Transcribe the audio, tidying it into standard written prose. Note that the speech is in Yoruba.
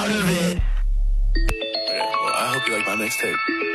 out of it. Okay, well, I hope you like my mixtape.